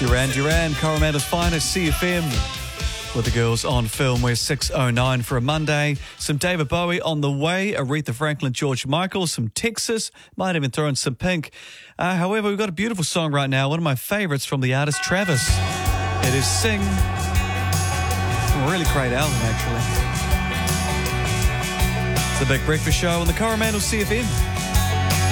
Duran, Coromandel's finest, CFM, with the girls on film. We're 6:09 for a Monday. Some David Bowie on the way, Aretha Franklin, George Michael, some Texas, might even throw in some Pink. However, we've got a beautiful song right now, one of my favourites from the artist Travis. It is Sing. A really great album, actually. It's the Big Breakfast Show on the Coromandel CFM.